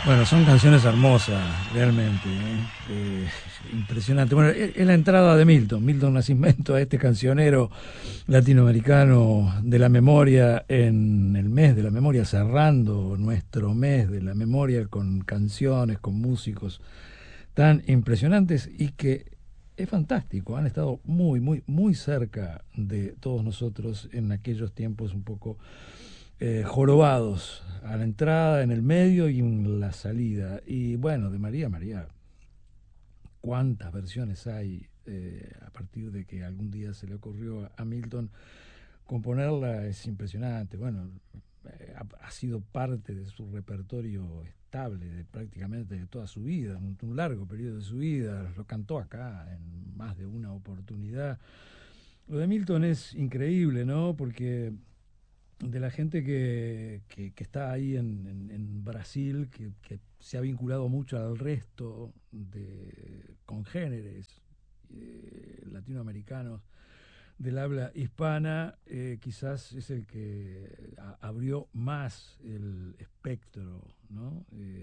Bueno, son canciones hermosas, realmente, impresionante. Bueno, es la entrada de Milton Nascimento, a este cancionero latinoamericano de la memoria, en el mes de la memoria, cerrando nuestro mes de la memoria con canciones, con músicos tan impresionantes y que es fantástico. Han estado muy, muy, muy cerca de todos nosotros en aquellos tiempos un poco jorobados, a la entrada, en el medio y en la salida. Y bueno, de María María, cuántas versiones hay a partir de que algún día se le ocurrió a Milton componerla, es impresionante. Bueno, ha sido parte de su repertorio estable de prácticamente de toda su vida, un largo periodo de su vida. Lo cantó acá en más de una oportunidad. Lo de Milton es increíble, ¿no? Porque de la gente que está ahí en Brasil, que se ha vinculado mucho al resto de congéneres latinoamericanos del habla hispana, quizás es el que abrió más el espectro, ¿no?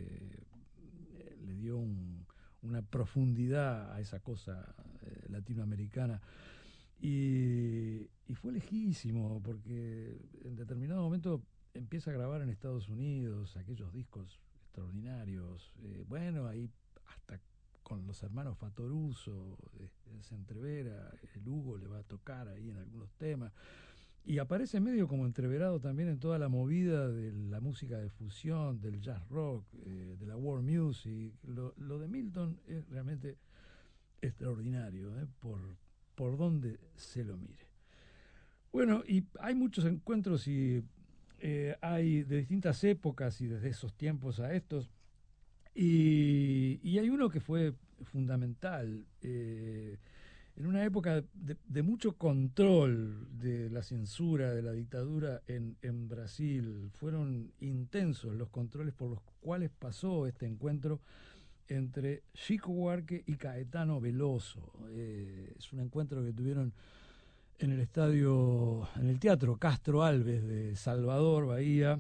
Le dio una profundidad a esa cosa latinoamericana. Y fue lejísimo, porque en determinado momento empieza a grabar en Estados Unidos aquellos discos extraordinarios. Bueno, ahí hasta con los hermanos Fatoruso se entrevera, el Hugo le va a tocar ahí en algunos temas. Y aparece medio como entreverado también en toda la movida de la música de fusión, del jazz rock, de la world music. Lo de Milton es realmente extraordinario, por donde se lo mire. Bueno, y hay muchos encuentros y hay de distintas épocas y desde esos tiempos a estos. Y hay uno que fue fundamental. En una época de mucho control de la censura, de la dictadura en Brasil, fueron intensos los controles por los cuales pasó este encuentro entre Chico Buarque y Caetano Veloso. Es un encuentro que tuvieron en el estadio, en el Teatro Castro Alves de Salvador, Bahía,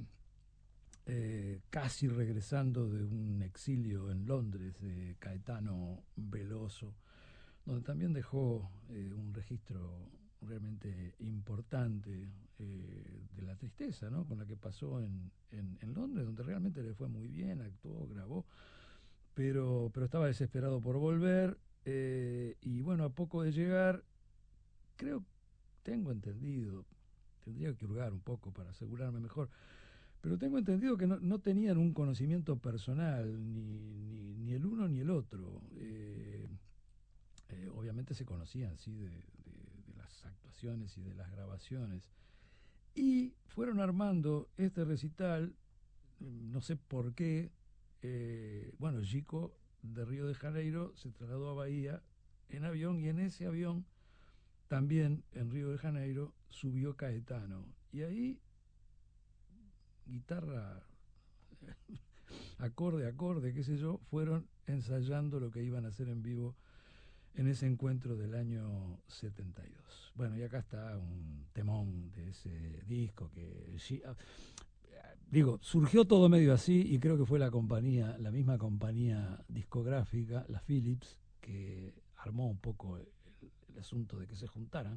casi regresando de un exilio en Londres de Caetano Veloso, donde también dejó un registro realmente importante de la tristeza, ¿no?, con la que pasó en Londres, donde realmente le fue muy bien, actuó, grabó, pero estaba desesperado por volver, y bueno, a poco de llegar, creo, tengo entendido, tendría que hurgar un poco para asegurarme mejor, pero tengo entendido que no tenían un conocimiento personal, ni el uno ni el otro. Obviamente se conocían, sí, de las actuaciones y de las grabaciones. Y fueron armando este recital, no sé por qué. Bueno, Chico de Río de Janeiro se trasladó a Bahía en avión, y en ese avión también en Río de Janeiro subió Caetano. Y ahí, guitarra, acorde, acorde, qué sé yo, fueron ensayando lo que iban a hacer en vivo en ese encuentro del año 72. Bueno, y acá está un temón de ese disco que digo, surgió todo medio así, y creo que fue la compañía, la misma compañía discográfica, la Philips, que armó un poco el asunto de que se juntaran.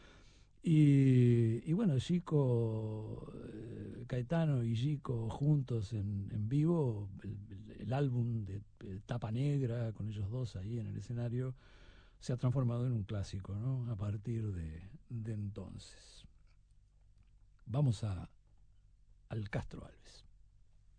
Y bueno, Chico, Caetano y Chico juntos en vivo, el álbum de tapa negra, con ellos dos ahí en el escenario, se ha transformado en un clásico, ¿no?, a partir de entonces. Vamos al Castro Alves.